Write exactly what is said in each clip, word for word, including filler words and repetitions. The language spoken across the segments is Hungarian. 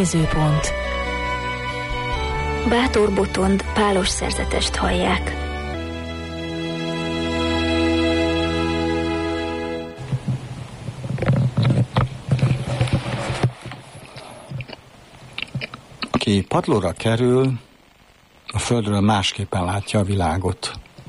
Nézőpont. Bátor Botond pálos szerzetest hallják. Aki padlóra kerül, a földről másképpen látja a világot.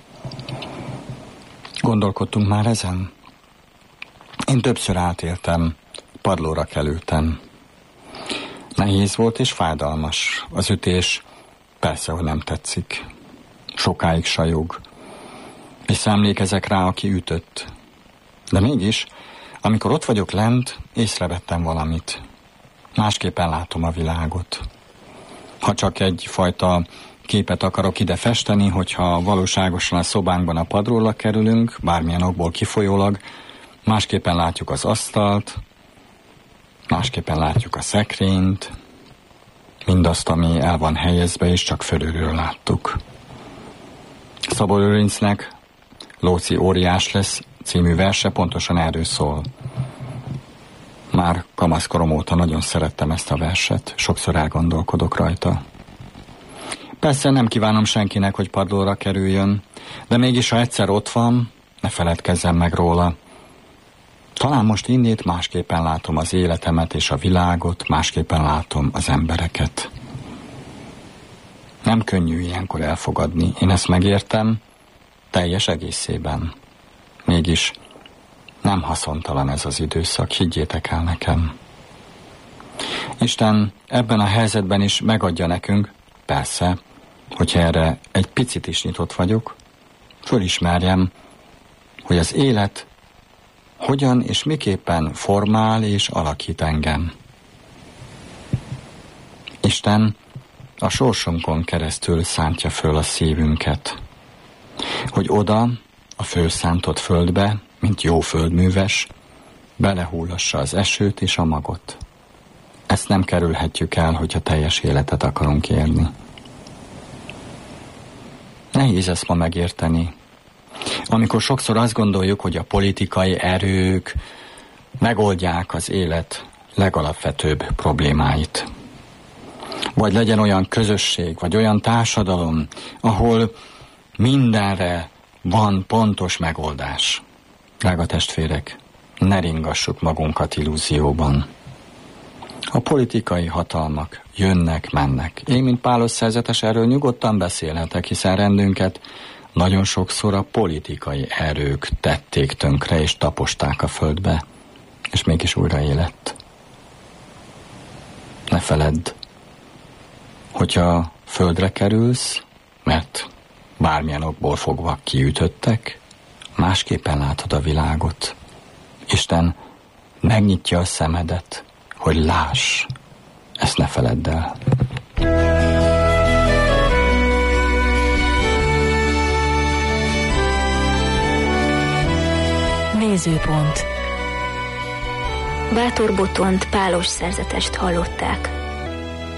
Gondolkodtunk már ezen? Én többször átéltem, padlóra kerültem. Nehéz volt és fájdalmas. Az ütés persze, hogy nem tetszik. Sokáig sajog. És emlékezek rá, aki ütött. De mégis, amikor ott vagyok lent, észrevettem valamit. Másképpen látom a világot. Ha csak egyfajta képet akarok ide festeni, hogyha valóságosan a szobánkban a padlóra kerülünk, bármilyen okból kifolyólag, másképpen látjuk az asztalt, másképpen látjuk a szekrényt, mindazt, ami el van helyezve, és csak fölülről láttuk. Szabó Lőrincnek Lóci óriás lesz című verse pontosan erről szól. Már kamaszkorom óta nagyon szerettem ezt a verset, sokszor elgondolkodok rajta. Persze nem kívánom senkinek, hogy padlóra kerüljön, de mégis, ha egyszer ott van, ne feledkezzem meg róla. Talán most innét másképpen látom az életemet és a világot, másképpen látom az embereket. Nem könnyű ilyenkor elfogadni, én ezt megértem teljes egészében. Mégis nem haszontalan ez az időszak, higgyétek el nekem. Isten ebben a helyzetben is megadja nekünk, persze, hogyha erre egy picit is nyitott vagyok, fölismerjem, hogy az élet hogyan és miképpen formál és alakít engem. Isten a sorsunkon keresztül szántja föl a szívünket, hogy oda, a fölszántott földbe, mint jó földműves, belehullassa az esőt és a magot. Ezt nem kerülhetjük el, hogyha teljes életet akarunk élni. Nehéz ezt ma megérteni. Amikor sokszor azt gondoljuk, hogy a politikai erők megoldják az élet legalapvetőbb problémáit. Vagy legyen olyan közösség, vagy olyan társadalom, ahol mindenre van pontos megoldás. Drága testvérek, ne ringassuk magunkat illúzióban. A politikai hatalmak jönnek, mennek. Én, mint pálos szerzetes, erről nyugodtan beszélhetek, hiszen rendünket nagyon sokszor a politikai erők tették tönkre és taposták a földbe, és mégis újra élet. Ne feledd, hogyha földre kerülsz, mert bármilyen okból fogva kiütöttek, másképpen látod a világot. Isten megnyitja a szemedet, hogy láss. Ezt ne feledd el. Nézőpont. Bátor Botond pálos szerzetest hallották.